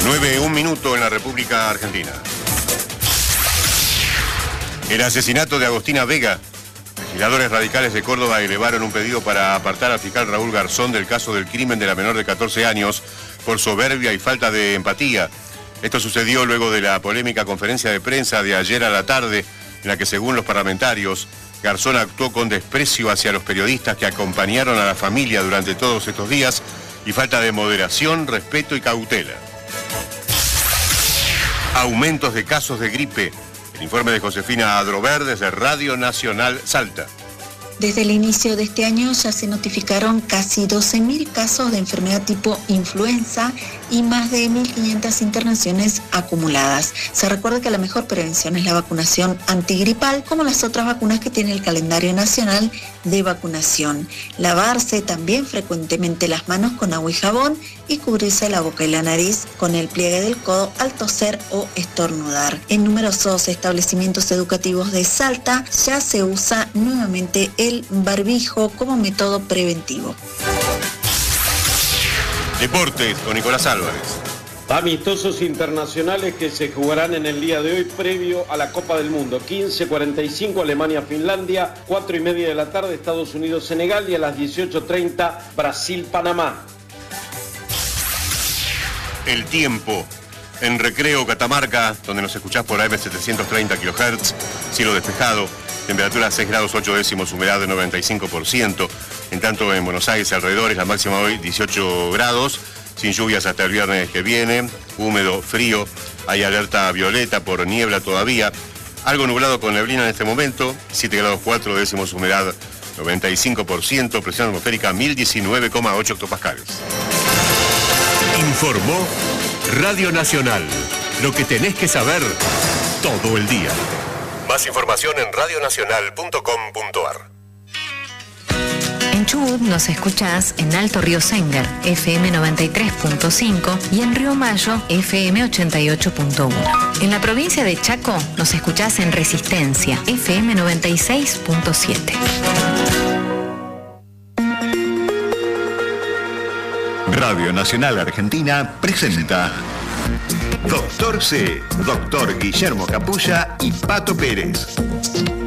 9:01 en la República Argentina. El asesinato de Agostina Vega. Legisladores radicales de Córdoba elevaron un pedido para apartar al fiscal Raúl Garzón del caso del crimen de la menor de 14 años por soberbia y falta de empatía. Esto sucedió luego de la polémica conferencia de prensa de ayer a la tarde, en la que, según los parlamentarios, Garzón actuó con desprecio hacia los periodistas que acompañaron a la familia durante todos estos días y falta de moderación, respeto y cautela. Aumentos de casos de gripe. El informe de Josefina Adrover desde Radio Nacional Salta. Desde el inicio de este año ya se notificaron casi 12.000 casos de enfermedad tipo influenza y más de 1.500 internaciones acumuladas. Se recuerda que la mejor prevención es la vacunación antigripal, como las otras vacunas que tiene el calendario nacional de vacunación. Lavarse también frecuentemente las manos con agua y jabón y cubrirse la boca y la nariz con el pliegue del codo al toser o estornudar. En numerosos establecimientos educativos de Salta ya se usa nuevamente el barbijo como método preventivo. Deportes con Nicolás Álvarez. Amistosos internacionales que se jugarán en el día de hoy previo a la Copa del Mundo. 15:45 Alemania-Finlandia, 4:30 de la tarde Estados Unidos-Senegal y a las 18:30 Brasil-Panamá. El tiempo. En Recreo, Catamarca, donde nos escuchás por AM 730 kHz, cielo despejado, temperatura 6 grados 8 décimos, humedad de 95%. En tanto, en Buenos Aires alrededores, la máxima hoy 18 grados, sin lluvias hasta el viernes que viene, húmedo, frío, hay alerta violeta por niebla todavía, algo nublado con neblina en este momento, 7 grados 4 décimos, humedad 95%, presión atmosférica 1019,8 hectopascales. Informó Radio Nacional, lo que tenés que saber todo el día. Más información en radionacional.com.ar. En Chubut nos escuchás en Alto Río Sénger, FM 93.5 y en Río Mayo, FM 88.1. En la provincia de Chaco nos escuchás en Resistencia, FM 96.7. Radio Nacional Argentina presenta Doctor C, Doctor Guillermo Capulla y Pato Pérez.